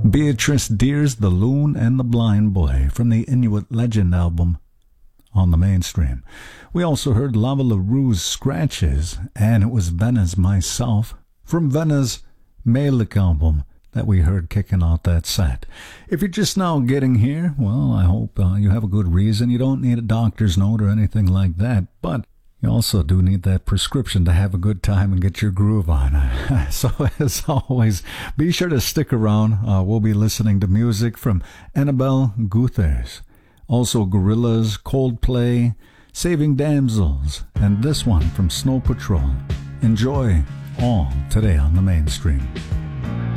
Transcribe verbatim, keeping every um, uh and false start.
Beatrice Dear's The Loon and the Blind Boy from the Inuit Legend album on the Mainstream. We also heard Lava LaRue's Scratches, and it was Vena's Myself from Vena's Malik album that we heard kicking out that set. If you're just now getting here, well, I hope uh, you have a good reason. You don't need a doctor's note or anything like that, but you also do need that prescription to have a good time and get your groove on. So as always, be sure to stick around. Uh, we'll be listening to music from Annabelle Guthers, also Gorillaz, Coldplay, Saving Damsels, and this one from Snow Patrol. Enjoy all today on the Mainstream.